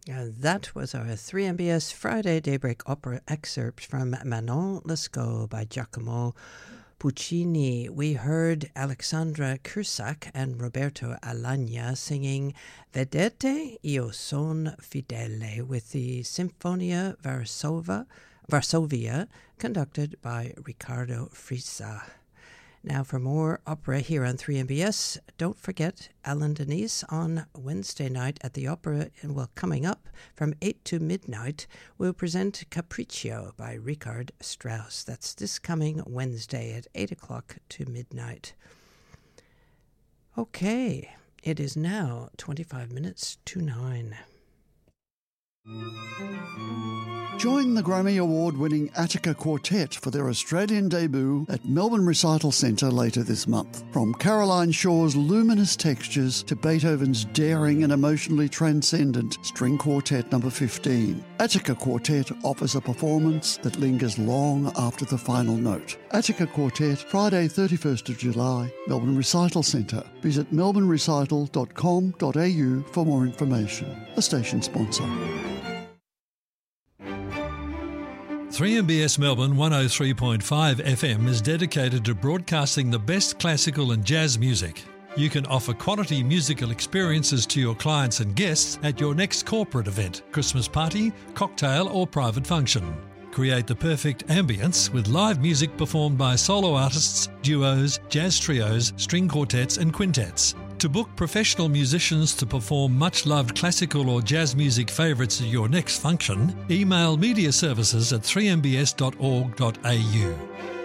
That was our 3MBS Friday Daybreak Opera excerpt from Manon Lescaut by Giacomo Puccini. We heard Alexandra Kursak and Roberto Alagna singing Vedete io son fidele with the Sinfonia Varsovia conducted by Riccardo Frisa. Now for more opera here on 3MBS, don't forget Alan Denise on Wednesday night at the Opera, and coming up from 8 to midnight, we'll present Capriccio by Richard Strauss. That's this coming Wednesday at 8 o'clock to midnight. Okay, it is now 25 minutes to 9. Join the Grammy Award-winning Attica Quartet for their Australian debut at Melbourne Recital Centre later this month. From Caroline Shaw's luminous textures to Beethoven's daring and emotionally transcendent String Quartet No. 15, Attica Quartet offers a performance that lingers long after the final note. Attica Quartet, Friday 31st of July, Melbourne Recital Centre. Visit melbournerecital.com.au for more information. A station sponsor. 3MBS Melbourne 103.5 FM is dedicated to broadcasting the best classical and jazz music. You can offer quality musical experiences to your clients and guests at your next corporate event, Christmas party, cocktail or private function. Create the perfect ambience with live music performed by solo artists, duos, jazz trios, string quartets and quintets. To book professional musicians to perform much-loved classical or jazz music favourites at your next function, email mediaservices@3mbs.org.au.